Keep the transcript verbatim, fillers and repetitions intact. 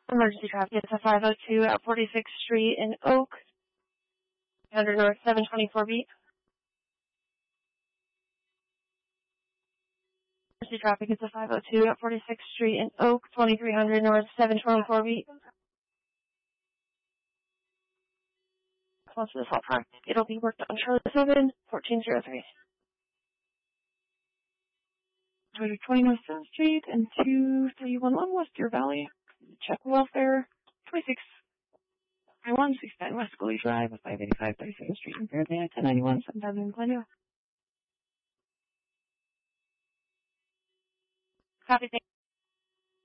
Emergency traffic, it's a five oh two at forty-sixth Street in Oak, one hundred North, seven twenty-four beat. Emergency traffic, it's a five oh two at forty-sixth Street in Oak, twenty-three hundred North, seven twenty-four beat. Response to this all traffic, it'll be worked on Charlotte seven, fourteen oh three. twenty North seventh Street and two three one one West Deer Valley. Check welfare, twenty-six ninety-one, six ten West Gully Drive, five eighty-five thirty-second Street in Fairbanks, ten ninety-one, seven thousand in Glendale. Copy,